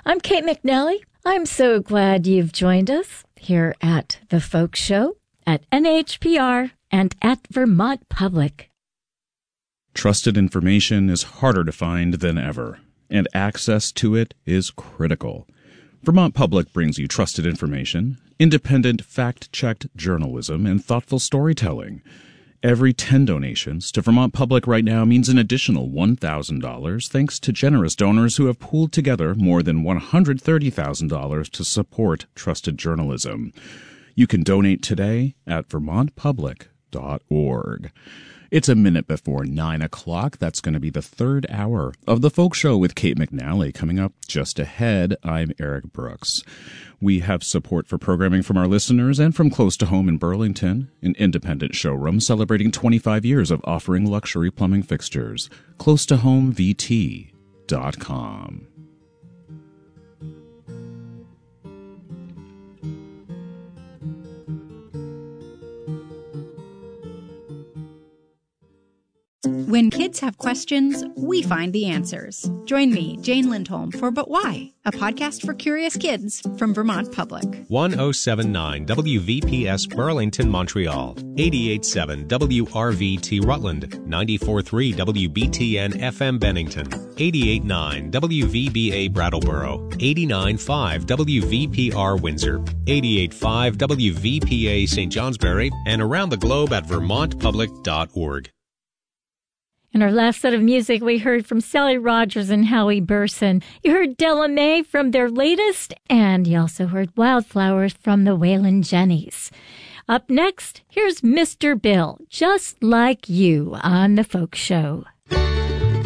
I'm Kate McNally. I'm so glad you've joined us here at The Folk Show, at NHPR, and at Vermont Public. Trusted information is harder to find than ever, and access to it is critical. Vermont Public brings you trusted information, independent, fact-checked journalism, and thoughtful storytelling. Every 10 donations to Vermont Public right now means an additional $1,000 thanks to generous donors who have pooled together more than $130,000 to support trusted journalism. You can donate today at vermontpublic.org. It's a minute before 9 o'clock. That's going to be the third hour of The Folk Show with Kate McNally. Coming up just ahead, I'm Eric Brooks. We have support for programming from our listeners and from Close to Home in Burlington, an independent showroom celebrating 25 years of offering luxury plumbing fixtures. ClosetoHomeVT.com. When kids have questions, we find the answers. Join me, Jane Lindholm, for But Why?, a podcast for curious kids from Vermont Public. 1079 WVPS Burlington, Montreal. 887 WRVT Rutland. 94.3 WBTN FM Bennington. 88.9 WVBA Brattleboro. 89.5 WVPR Windsor. 88.5 WVPA St. Johnsbury. And around the globe at vermontpublic.org. In our last set of music, we heard from Sally Rogers and Howie Burson. You heard Della Mae from their latest, and you also heard Wildflowers from the Waylon Jennies. Up next, here's Mr. Bill, Just Like You on The Folk Show.